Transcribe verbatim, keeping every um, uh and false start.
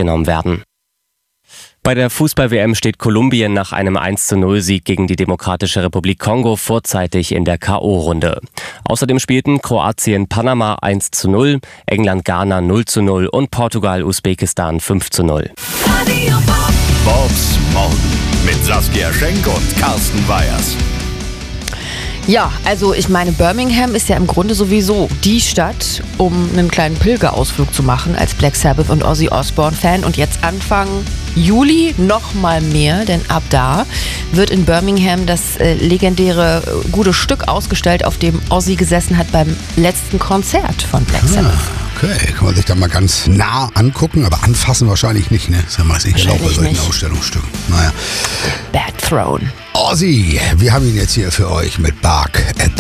genommen werden. Bei der Fußball-W M steht Kolumbien nach einem eins zu null Sieg gegen die Demokratische Republik Kongo vorzeitig in der K O-Runde. Außerdem spielten Kroatien Panama eins zu null, England Ghana null zu null und Portugal Usbekistan fünf zu null. Bobs Morgen mit Saskia Schenk und Carsten Weyers. Ja, also ich meine, Birmingham ist ja im Grunde sowieso die Stadt, um einen kleinen Pilgerausflug zu machen als Black Sabbath und Ozzy Osbourne-Fan. Und jetzt Anfang Juli noch mal mehr, denn ab da wird in Birmingham das äh, legendäre äh, gute Stück ausgestellt, auf dem Ozzy gesessen hat beim letzten Konzert von Black Sabbath. Ah, okay, kann man sich da mal ganz nah angucken, aber anfassen wahrscheinlich nicht, ne? Das ist ja meist nicht erlaubt bei solchen Ausstellungsstücken. Naja. Bad Throne. Ozzy, wir haben ihn jetzt hier für euch mit Bark at